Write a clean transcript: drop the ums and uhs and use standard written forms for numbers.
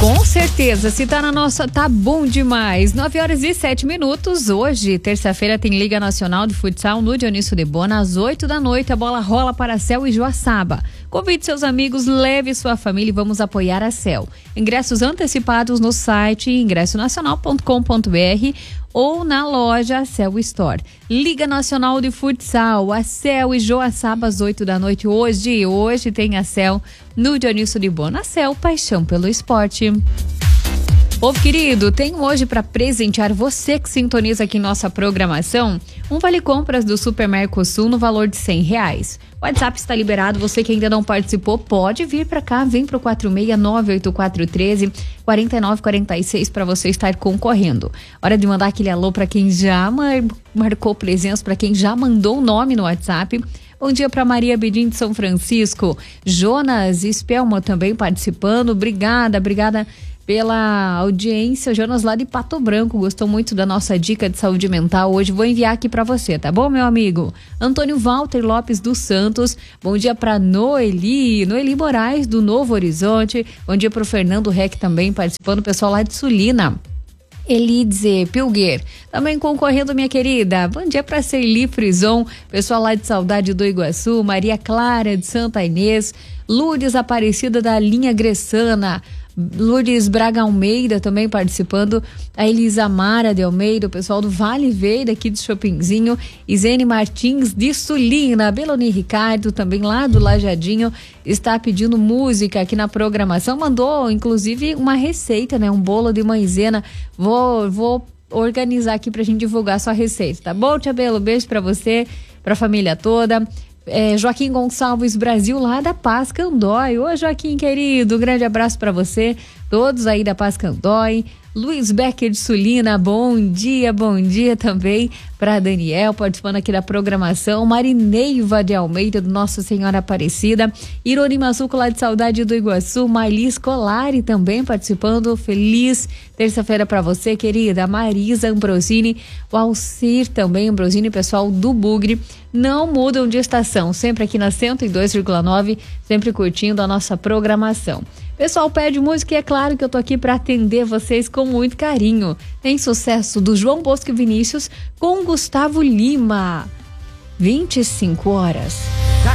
Com certeza, se tá na nossa, tá bom demais. 9h07. Hoje, terça-feira, tem Liga Nacional de Futsal no Dionísio de Bona. Às 8 da noite, a bola rola para a Cel e Joaçaba. Convide seus amigos, leve sua família e vamos apoiar a Cel. Ingressos antecipados no site ingressonacional.com.br ou na loja Cel Store. Liga Nacional de Futsal, a Cel e Joaçaba às 8 da noite. Hoje tem a Cel no Dionísio de Bona. A Cel, paixão pelo esporte. Povo querido, tenho hoje para presentear você que sintoniza aqui em nossa programação um vale compras do Super Mercosul no valor de R$100. O WhatsApp está liberado, você que ainda não participou pode vir para cá, vem pro 4698413-4946 para você estar concorrendo. Hora de mandar aquele alô para quem já marcou presença, para quem já mandou o nome no WhatsApp. Bom dia para Maria Bedin de São Francisco, Jonas Spelmo também participando, obrigada pela audiência. Jonas lá de Pato Branco, gostou muito da nossa dica de saúde mental. Hoje vou enviar aqui para você, tá bom, meu amigo? Antônio Walter Lopes dos Santos, bom dia para Noeli Moraes do Novo Horizonte, bom dia para o Fernando Reck também participando, pessoal lá de Sulina. Elidze Pilguer, também concorrendo, minha querida. Bom dia para Ceili Frison, pessoal lá de Saudade do Iguaçu, Maria Clara de Santa Inês, Lourdes Aparecida da linha Gressana, Lourdes Braga Almeida também participando, a Elisa Mara de Almeida, o pessoal do Vale Verde aqui do Shoppingzinho, Isene Martins de Sulina, Beloni Ricardo também lá do Lajadinho está pedindo música aqui na programação, mandou inclusive uma receita, né, um bolo de maizena. Vou organizar aqui pra gente divulgar sua receita, tá bom, Tia Belo? Beijo pra você, pra família toda. Joaquim Gonçalves Brasil, lá da Paz Candói. Ô Joaquim querido, grande abraço para você, todos aí da Paz Candói. Luiz Becker de Sulina, bom dia também para Daniel, participando aqui da programação. Marineiva de Almeida, do Nossa Senhora Aparecida. Ironi Mazuco, lá de Saudade do Iguaçu. Marlis Colari também participando. Feliz terça-feira para você, querida. Marisa Ambrosini, o Alcir também, Ambrosini, pessoal do Bugre. Não mudam de estação, sempre aqui na 102,9, sempre curtindo a nossa programação. Pessoal, pede música e é claro que eu tô aqui para atender vocês com muito carinho. Tem sucesso do João Bosco e Vinícius com Gustavo Lima. 25 horas.